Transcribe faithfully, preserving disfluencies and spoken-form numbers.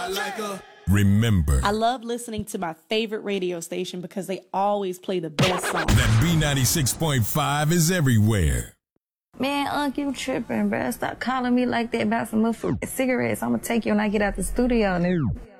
like a... Remember, I love listening to my favorite radio station because they always play the best songs. That B ninety-six point five is everywhere. Man, Unc, you tripping, bruh. Stop calling me like that about some motherfucking cigarettes. I'm gonna take you when I get out the studio, nigga.